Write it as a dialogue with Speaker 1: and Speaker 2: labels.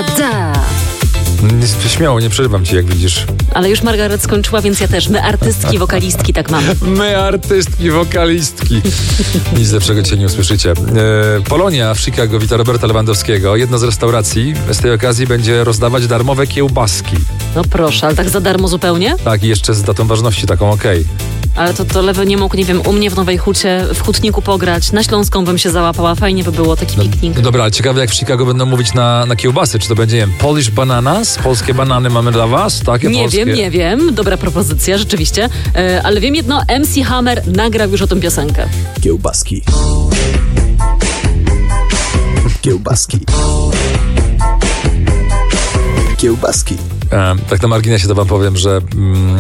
Speaker 1: Da.
Speaker 2: Śmiało, nie przerywam ci, jak widzisz.
Speaker 1: Ale już Margaret skończyła, więc ja też. My artystki, wokalistki tak mamy.
Speaker 2: My artystki, wokalistki. Nic lepszego dzisiaj nie usłyszycie. Polonia w Chicago wita Roberta Lewandowskiego. Jedna z restauracji z tej okazji będzie rozdawać darmowe kiełbaski.
Speaker 1: No proszę, ale tak za darmo zupełnie?
Speaker 2: Tak, i jeszcze z datą ważności, taką okej.
Speaker 1: Ale to Lewy nie mógł, nie wiem, u mnie w Nowej Hucie, w Hutniku pograć. Na Śląską bym się załapała. Fajnie by było, taki piknik.
Speaker 2: Dobra, ale ciekawe jak w Chicago będą mówić na kiełbasy. Czy to będzie, nie wiem, Polish bananas? Polskie banany mamy dla was? Takie polskie?
Speaker 1: Nie wiem. Dobra propozycja, rzeczywiście. Ale wiem jedno, MC Hammer nagrał już o tym piosenkę.
Speaker 3: Kiełbaski. Kiełbaski. Kiełbaski.
Speaker 2: Tak na marginesie to wam powiem, że